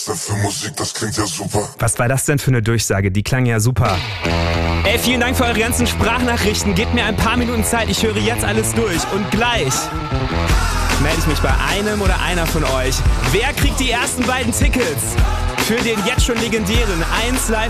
denn für Musik? Das klingt ja super. Was war das denn für eine Durchsage? Die klang ja super. Ey, vielen Dank für eure ganzen Sprachnachrichten. Gebt mir ein paar Minuten Zeit. Ich höre jetzt alles durch. Und gleich melde ich mich bei einem oder einer von euch. Wer kriegt die ersten beiden Tickets für den jetzt schon legendären 1 Live